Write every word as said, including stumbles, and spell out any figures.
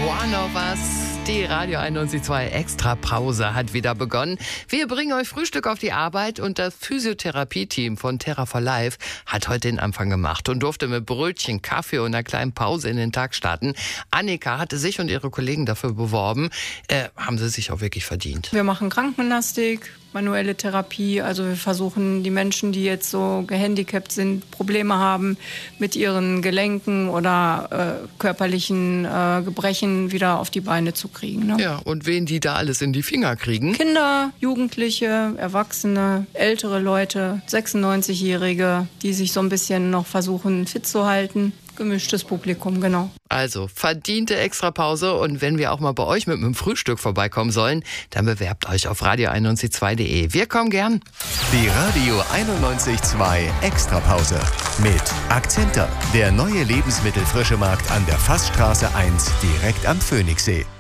One of Us. Die Radio einundneunzig Komma zwei Extra-Pause hat wieder begonnen. Wir bringen euch Frühstück auf die Arbeit und das Physiotherapie-Team von Terra for Life hat heute den Anfang gemacht und durfte mit Brötchen, Kaffee und einer kleinen Pause in den Tag starten. Annika hatte sich und ihre Kollegen dafür beworben. Äh, haben sie sich auch wirklich verdient. Wir machen Krankengymnastik, manuelle Therapie. Also wir versuchen, die Menschen, die jetzt so gehandicapt sind, Probleme haben mit ihren Gelenken oder äh, körperlichen äh, Gebrechen, wieder auf die Beine zu kriegen. Ne? Ja, und wen die da alles in die Finger kriegen? Kinder, Jugendliche, Erwachsene, ältere Leute, sechsundneunzigjährige, die sich so ein bisschen noch versuchen, fit zu halten. Gemischtes Publikum, genau. Also, verdiente Extrapause. Und wenn wir auch mal bei euch mit einem Frühstück vorbeikommen sollen, dann bewerbt euch auf radio einundneunzig Komma zwei punkt de. Wir kommen gern. Die Radio einundneunzig Komma zwei Extrapause mit Akzenter, der neue Lebensmittelfrischemarkt an der Fassstraße eins direkt am Phoenixsee.